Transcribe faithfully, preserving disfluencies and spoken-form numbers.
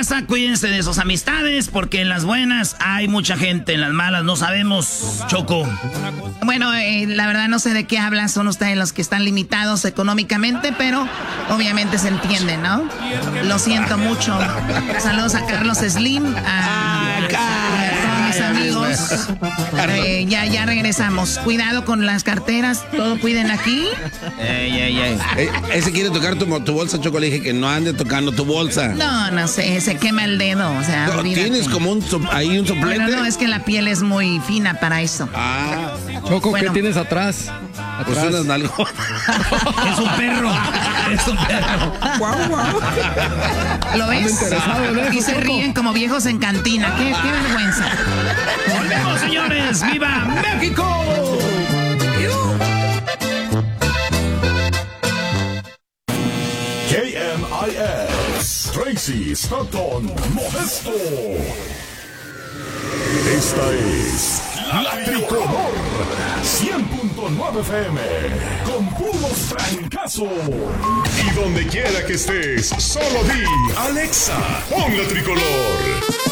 raza, cuídense de sus amistades, porque en las buenas hay mucha gente, en las malas no sabemos, Choco. Bueno, eh, la verdad no sé de qué hablan, son ustedes los que están limitados económicamente, pero obviamente se entiende, ¿no? Lo siento mucho. Saludos a Carlos Slim, a, a todos mis amigos. Eh, ya, ya regresamos. Cuidado con las carteras, todo cuiden aquí. Ey, ey, ey. Eh, ese quiere tocar tu, tu bolsa, Choco. Le dije que no ande tocando tu bolsa. No, no sé, se quema el dedo, o sea, No, olvídate. ¿tienes como un so- ahí un soplete? Bueno, no, es que la piel es muy fina para eso. Ah, Choco, Bueno. ¿qué tienes atrás? pues Atrás. unas nalgonas. Es un perro, es un perro. ¿Lo ves? interesado en eso, Y se Choco. ríen como viejos en cantina. Qué, qué vergüenza. ¡Volvemos, señores! ¡Viva México! K M I S, Tracy, Stockton, Modesto. Esta es La Tricolor, cien punto nueve F M, con puros fracasos. Y donde quiera que estés, solo di, Alexa, pon La Tricolor.